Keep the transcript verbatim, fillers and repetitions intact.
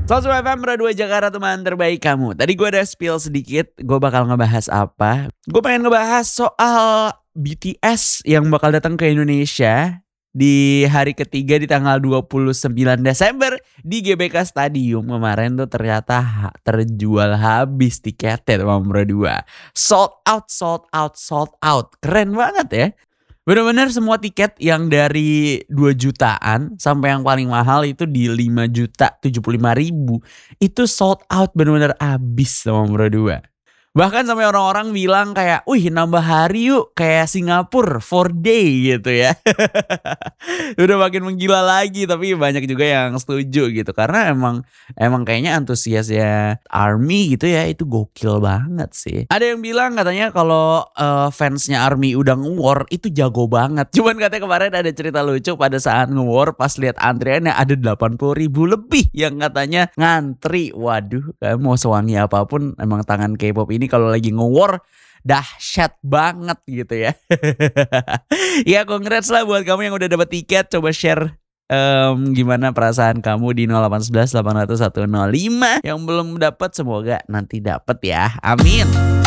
seratus F M Pro dua Jakarta, teman terbaik kamu. Tadi gue ada spill sedikit, gue bakal ngebahas apa. Gue pengen ngebahas soal B T S yang bakal datang ke Indonesia di hari ketiga di tanggal dua puluh sembilan Desember di G B K Stadium. Kemarin tuh ternyata ha- terjual habis tiketnya, teman Pro dua. Sold out, sold out, sold out. Keren banget ya. Bener-bener semua tiket yang dari dua jutaan sampai yang paling mahal itu di lima juta tujuh puluh lima ribu. Itu sold out, bener-bener abis sama Bro dua. Bahkan sampai orang-orang bilang kayak, wih nambah hari yuk kayak Singapura four day gitu ya. Udah makin menggila lagi, tapi banyak juga yang setuju gitu. Karena emang emang kayaknya antusiasnya ARMY gitu ya, itu gokil banget sih. Ada yang bilang katanya kalau eh, fansnya ARMY udah nge-war itu jago banget. Cuman katanya kemarin ada cerita lucu pada saat nge-war, pas lihat antriannya ada delapan puluh ribu lebih yang katanya ngantri. Waduh, kayak mau sewangi apapun emang tangan K-pop ini kalau lagi nge-war dahsyat banget gitu ya. Ya congrats lah buat kamu yang udah dapat tiket. Coba share em, gimana perasaan kamu di nol delapan satu satu delapan nol nol satu nol lima. Yang belum dapat semoga nanti dapat ya. Amin.